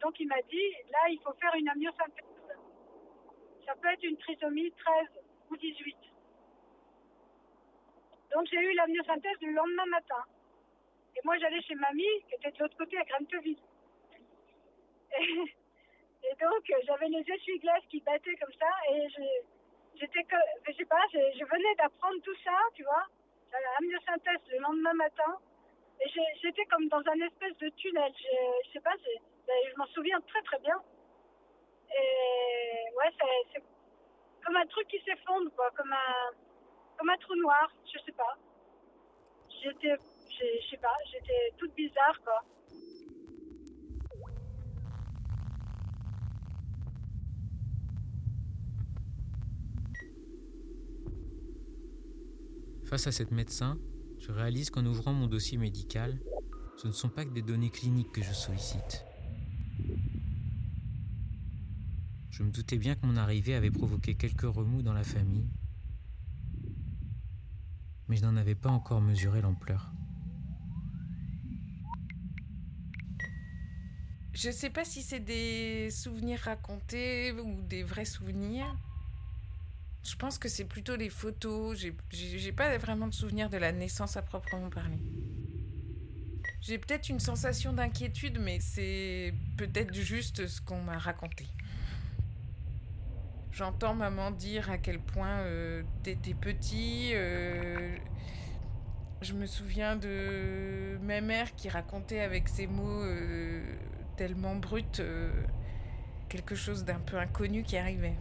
donc il m'a dit, là, il faut faire une amniosynthèse. Ça peut être une trisomie 13 ou 18. Donc j'ai eu l'amniosynthèse le lendemain matin. Et moi, j'allais chez mamie, qui était de l'autre côté à Granteville. Et donc, j'avais les essuie-glaces qui battaient comme ça, et j'étais que, je sais pas, je venais d'apprendre tout ça, tu vois. J'avais l'amniosynthèse le lendemain matin, et j'étais comme dans un espèce de tunnel. Je sais pas, je m'en souviens très très bien. Et ouais, c'est comme un truc qui s'effondre, quoi, comme un trou noir, je sais pas. Je sais pas, j'étais toute bizarre, quoi. Face à cette médecin, je réalise qu'en ouvrant mon dossier médical, ce ne sont pas que des données cliniques que je sollicite. Je me doutais bien que mon arrivée avait provoqué quelques remous dans la famille, mais je n'en avais pas encore mesuré l'ampleur. Je sais pas si c'est des souvenirs racontés ou des vrais souvenirs. Je pense que c'est plutôt les photos. J'ai pas vraiment de souvenir de la naissance à proprement parler. J'ai peut-être une sensation d'inquiétude, mais c'est peut-être juste ce qu'on m'a raconté. J'entends maman dire à quel point t'étais petit. Je me souviens de ma mère qui racontait avec ses mots tellement bruts quelque chose d'un peu inconnu qui arrivait.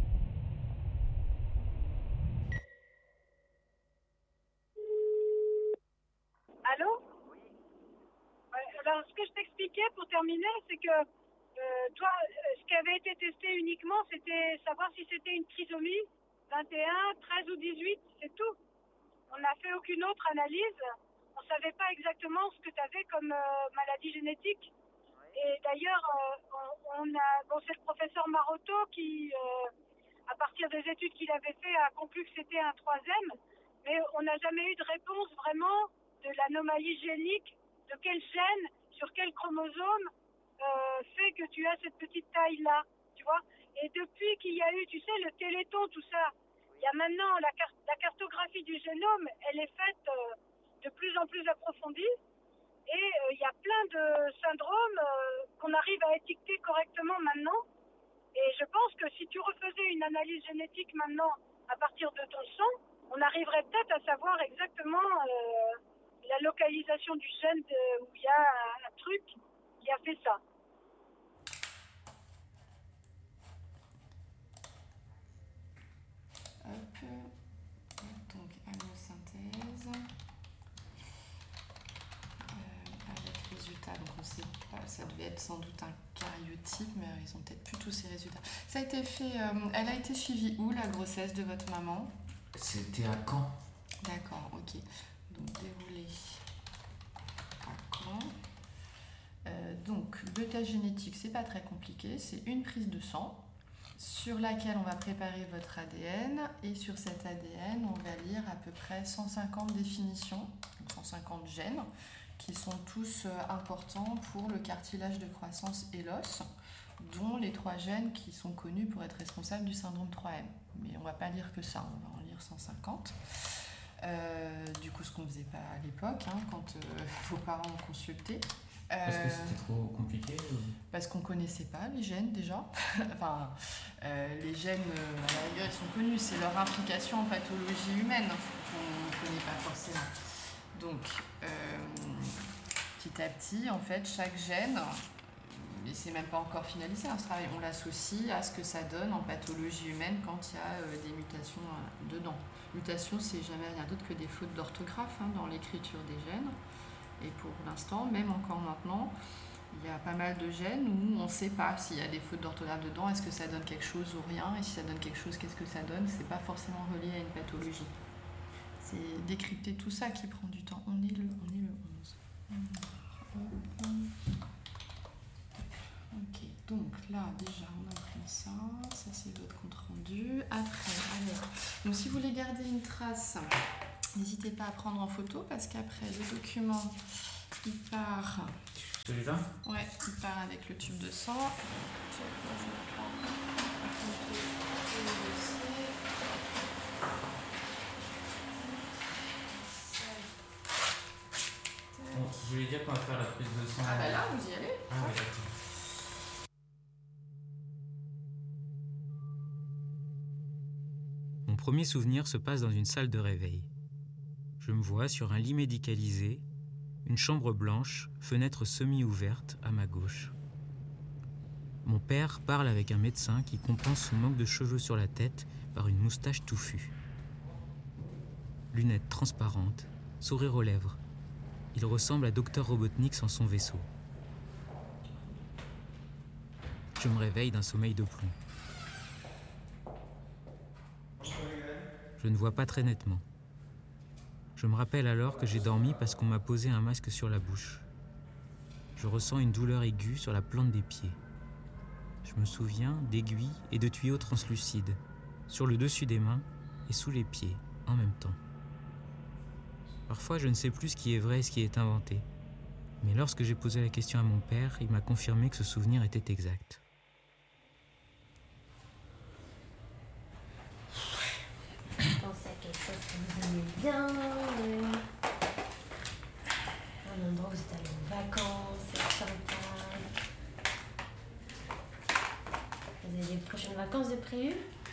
Allô? Oui. Ouais, alors, ce que je t'expliquais pour terminer, c'est que toi, ce qui avait été testé uniquement, c'était savoir si c'était une trisomie 21, 13 ou 18, c'est tout. On n'a fait aucune autre analyse. On ne savait pas exactement ce que tu avais comme maladie génétique. Et d'ailleurs, c'est le professeur Maroto qui, à partir des études qu'il avait fait, a conclu que c'était un troisième. Mais on n'a jamais eu de réponse vraiment de l'anomalie génique, de quel gène, sur quel chromosome fait que tu as cette petite taille-là, tu vois. Et depuis qu'il y a eu, tu sais, le téléthon, tout ça, il y a maintenant la cartographie du génome, elle est faite de plus en plus approfondie. Et il y a plein de syndromes qu'on arrive à étiqueter correctement maintenant. Et je pense que si tu refaisais une analyse génétique maintenant à partir de ton sang, on arriverait peut-être à savoir exactement la localisation du gène où il y a un truc qui a fait ça. Hop. Donc, amniosynthèse. Avec résultats, donc on sait pas, ça devait être sans doute un karyotype, mais ils ont peut-être plus tous ces résultats. Ça a été fait, elle a été suivie où, la grossesse de votre maman? C'était à Caen. D'accord, ok. Donc déroulé à Caen. Donc le test génétique, c'est pas très compliqué, c'est une prise de sang sur laquelle on va préparer votre ADN, et sur cet ADN, on va lire à peu près 150 définitions, 150 gènes, qui sont tous importants pour le cartilage de croissance et l'os, dont les 3 gènes qui sont connus pour être responsables du syndrome 3M. Mais on ne va pas lire que ça, on va en lire 150. Du coup, ce qu'on ne faisait pas à l'époque, quand vos parents ont consulté. Parce que c'était trop compliqué Parce qu'on ne connaissait pas les gènes déjà. Enfin, les gènes, à la rigueur, ils sont connus, c'est leur implication en pathologie humaine qu'on ne connaît pas forcément. Donc, petit à petit, en fait, chaque gène, et c'est même pas encore finalisé ce travail, on l'associe à ce que ça donne en pathologie humaine quand il y a des mutations dedans. Mutation, c'est jamais rien d'autre que des fautes d'orthographe dans l'écriture des gènes. Et pour l'instant, même encore maintenant, il y a pas mal de gènes où on ne sait pas s'il y a des fautes d'orthographe dedans, est-ce que ça donne quelque chose ou rien, et si ça donne quelque chose, qu'est-ce que ça donne, c'est pas forcément relié à une pathologie. C'est décrypter tout ça qui prend du temps. On est le 11. Ok, donc là déjà on a pris ça c'est votre compte rendu. Après, alors, donc si vous voulez garder une trace, n'hésitez pas à prendre en photo parce qu'après le document il part Celui-là? Ouais, il part avec le tube de sang. Moi, je prends le dossier. Bon, je voulais dire qu'on va faire la prise de sang. Ah bah là, vous y allez. Ah ouais, d'accord. Mon premier souvenir se passe dans une salle de réveil. Je me vois sur un lit médicalisé, une chambre blanche, fenêtre semi-ouverte à ma gauche. Mon père parle avec un médecin qui compense son manque de cheveux sur la tête par une moustache touffue. Lunettes transparentes, sourire aux lèvres. Il ressemble à Dr Robotnik sans son vaisseau. Je me réveille d'un sommeil de plomb. Je ne vois pas très nettement. Je me rappelle alors que j'ai dormi parce qu'on m'a posé un masque sur la bouche. Je ressens une douleur aiguë sur la plante des pieds. Je me souviens d'aiguilles et de tuyaux translucides, sur le dessus des mains et sous les pieds, en même temps. Parfois, je ne sais plus ce qui est vrai et ce qui est inventé. Mais lorsque j'ai posé la question à mon père, il m'a confirmé que ce souvenir était exact. Pensez à quelque chose que vous aimez bien, un endroit où vous êtes allé en vacances, c'est sympa. Vous avez des prochaines vacances de prévues?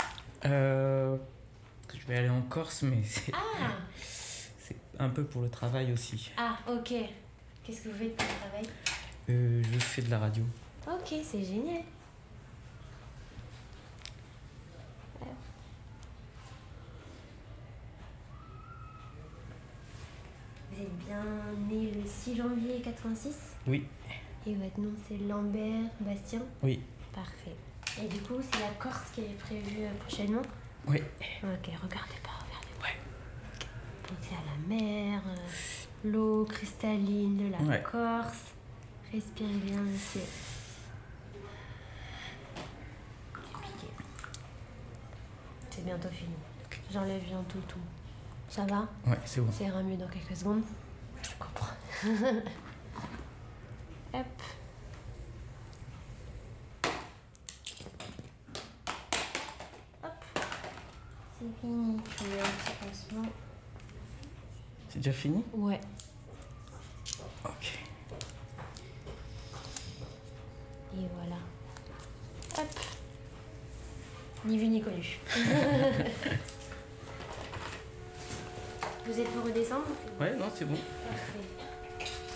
Je vais aller en Corse, mais c'est un peu pour le travail aussi. Ah, ok. Qu'est-ce que vous faites pour le travail? Je fais de la radio. Ok, c'est génial. Vous êtes bien né le 6 janvier 86? Oui. Et votre nom c'est Lambert Bastien? Oui. Parfait. Et du coup, c'est la Corse qui est prévue prochainement? Oui. Ok, regardez pas. Ouais. Pensez à la mer, l'eau cristalline de la Corse. Respirez bien le ciel. C'est bientôt fini. J'enlève bientôt tout. Ça va? Ouais, c'est bon. Ça ira mieux dans quelques secondes. Je comprends. Hop. Hop. C'est fini. Je mets un petit pansement. C'est déjà fini? Ouais. Ok. Et voilà. Hop. Ni vu ni connu. Vous êtes pour redescendre? Ouais, non, c'est bon. Parfait.